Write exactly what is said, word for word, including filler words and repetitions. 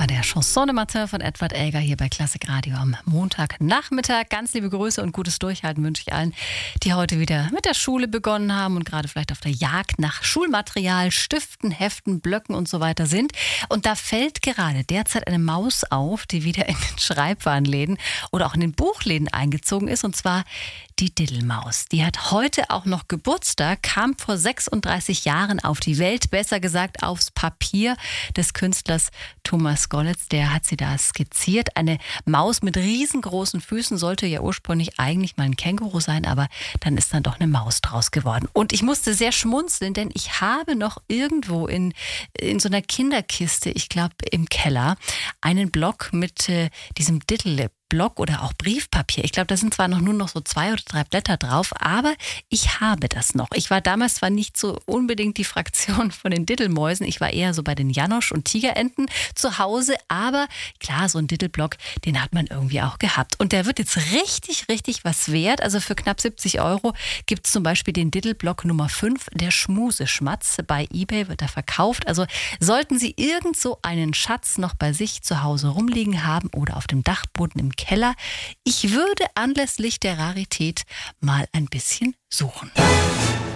war der Chanson de Matin von Edward Elgar hier bei Klassik Radio am Montagnachmittag. Ganz liebe Grüße und gutes Durchhalten wünsche ich allen, die heute wieder mit der Schule begonnen haben und gerade vielleicht auf der Jagd nach Schulmaterial, Stiften, Heften, Blöcken und so weiter sind. Und da fällt gerade derzeit eine Maus auf, die wieder in den Schreibwarenläden oder auch in den Buchläden eingezogen ist, und zwar die Diddelmaus. Die hat heute auch noch Geburtstag, kam vor sechsunddreißig Jahren auf die Welt, besser gesagt aufs Papier des Künstlers Thomas Gollitz. Der hat sie da skizziert. Eine Maus mit riesengroßen Füßen, sollte ja ursprünglich eigentlich mal ein Känguru sein, aber dann ist dann doch eine Maus draus geworden. Und ich musste sehr schmunzeln, denn ich habe noch irgendwo in, in so einer Kinderkiste, ich glaube im Keller, einen Block mit äh, diesem Diddle Block oder auch Briefpapier. Ich glaube, da sind zwar noch nur noch so zwei oder drei Blätter drauf, aber ich habe das noch. Ich war damals zwar nicht so unbedingt die Fraktion von den Diddelmäusen, ich war eher so bei den Janosch- und Tigerenten zu Hause, aber klar, so ein Diddelblock, den hat man irgendwie auch gehabt. Und der wird jetzt richtig, richtig was wert. Also für knapp siebzig Euro gibt es zum Beispiel den Diddelblock Nummer fünf, der Schmuseschmatz. Bei eBay wird er verkauft. Also sollten Sie irgend so einen Schatz noch bei sich zu Hause rumliegen haben oder auf dem Dachboden im Keller, ich würde anlässlich der Rarität mal ein bisschen suchen.